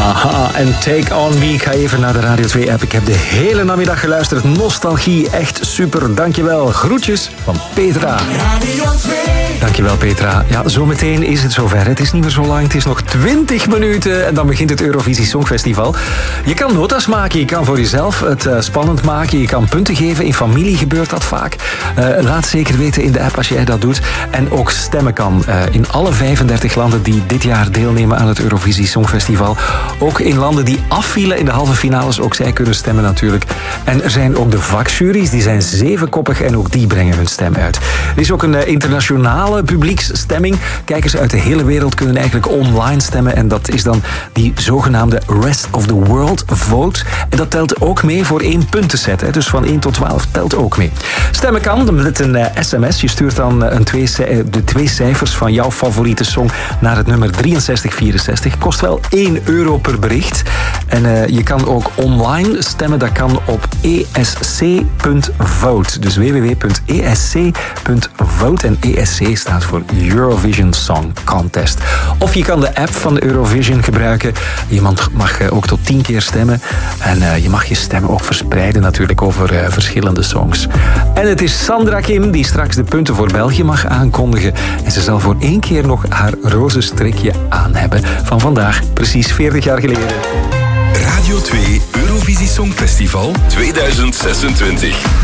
Aha, en Take On Me. Ik ga even naar de Radio 2-app. Ik heb de hele namiddag geluisterd. Nostalgie, echt super. Dankjewel. Groetjes van Petra. Radio 2. Dankjewel, Petra. Ja, zometeen is het zover. Het is niet meer zo lang. Het is nog 20 minuten en dan begint het Eurovisie Songfestival. Je kan notas maken. Je kan voor jezelf het spannend maken. Je kan punten geven. In familie gebeurt dat vaak. Laat zeker weten in de app als jij dat doet. En ook stemmen kan. In alle 35 landen die dit jaar deelnemen aan het Eurovisie Songfestival. Ook in landen die afvielen in de halve finales. Ook zij kunnen stemmen natuurlijk. En er zijn ook de vakjuries. Die zijn 7-koppig en ook die brengen hun stem uit. Er is ook een internationale publieksstemming. Kijkers uit de hele wereld kunnen eigenlijk online stemmen. En dat is dan die zogenaamde Rest of the World Vote. En dat telt ook mee voor 1 puntenset. Hè. Dus van 1 tot 12 telt ook mee. Stemmen kan met een sms. Je stuurt dan de 2 cijfers van jouw favoriete song naar het nummer 6364. Kost wel €1 per bericht. En je kan ook online stemmen. Dat kan op esc.vote. Dus www.esc.vote. En ESC staat voor Eurovision Song Contest. Of je kan de app van de Eurovision gebruiken. Je mag ook tot 10 keer stemmen. En je mag je stemmen ook verspreiden natuurlijk over verschillende songs. En het is Sandra Kim die straks de punten voor België mag aankondigen. En ze zal voor 1 keer nog haar roze strikje aan hebben. Van vandaag, precies 40 jaar geleden. Radio 2 Eurovisie Songfestival 2026.